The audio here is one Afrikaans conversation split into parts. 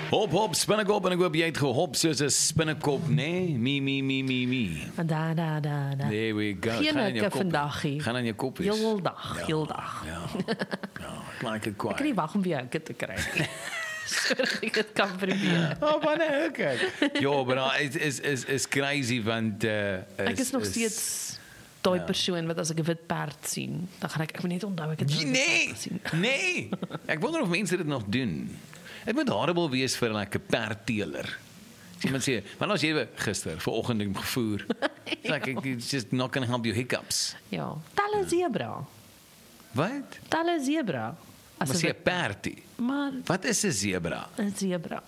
Hop, hop, spinnekop, en ek hoop jy het gehop soos 'n spinnekop, nee? Me. Da. There we go. Geen Gaan in jou hikke kop. vandag hier. Gaan aan jou kop wees. Heel dag. Ja, like it Ek kan quiet. nie wag om weer hikke te kry nie. Sodat ek dit kan probeer. Oh, wanneer kyk. Ja, maar is crazy want Ek is nog steeds daai persoon wat as ek 'n wit perd sien, dan gaan ek moet net onthou ek het 'n wit perd gesien. Nee. Ek wonder of mense dit nog doen. Dit moet horrible wees vir 'n perdteeler. Iemand sê, "Want as jy gister vanoggend het gevoer." It's like it's just not going to help your hiccups. Ja, talle zebra. Wat? Talle zebra. Maar sê 'n perdie. Maar Wat is 'n zebra? 'n zebra.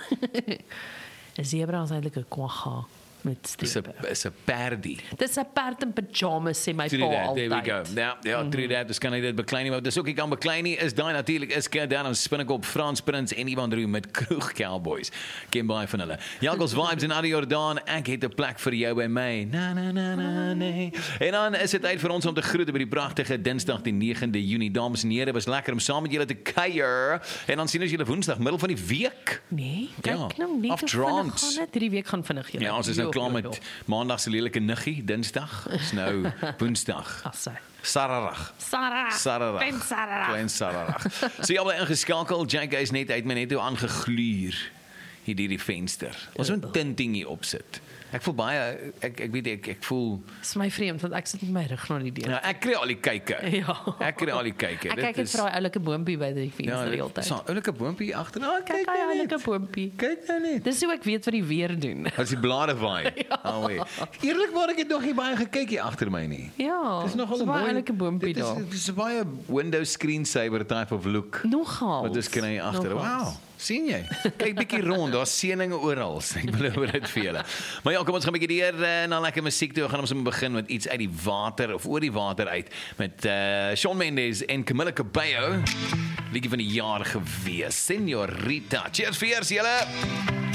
'n zebra is eintlik 'n kwagga met strepe. Is 'n perdie. Dis 'n perd in pyjamas sê my pa True that, altyd. there we go. Ja, true that, dis kan nie dit beklei nie, maar dis ook nie kan beklei nie, is daai natuurlik is Countdown, Spinnekop, Frans Prins en Ivan Roo met Kroeg Cowboys. Ken baie van hulle. Jaggles Vibes en Adi Jordaan, ek het 'n plek vir jou by my. Na, nee. En dan is dit tyd vir ons om te groet by die pragtige Dinsdag die 9de Junie. Dames en here, was lekker om saam met julle te kuier. En dan sien ons julle Woensdag, middel van die week. Nee, kyk Ja, nou nie afdraand. gaan dit hierdie week gaan vinnig julle. Ja, ons is nou klaar met Maandag se lelike niggie, Dinsdag. Is nou Woensdag. Assai. Sararag. Sarah. Klein Sararag. So jy al ingeskakel, JK is net uit my net toe aangegluur hier die venster. Ons moet 'n tinting hier opsit. Ek voel baie ek weet ek voel Dis my vreemd want ek sit met my rug na die deur. ja, ek kry al die kykke. Ja. Ek kry al die kykke. Ek kyk net vir daai oulike boontjie by die venster die hele tyd. So 'n oulike boontjie agter. Nou Kyk daai oulike boontjie. Kyk nou net. Dis hoe ek weet wat die weer doen. As die blare waai. Eerlikwaar ek het nog nie baie gekyk hier agter my nie. Ja. Dis nogal 'n baie mooi oulike boontjie daar. Dit is 'n baie Windows screensaver type of look. Nogal. Wat is kry agter? Wow. Sien jy? Kyk bietjie rond, daar's seëninge oral. Ek beloof dit vir julle. Maar ja, kom ons gaan 'n bietjie deur na lekker musiek toe. Gaan ons begin met iets uit die water of oor die water uit met Shawn Mendes en Camila Cabello. Liedjie van die jaar gewees. Señorita. Cheers vir julle.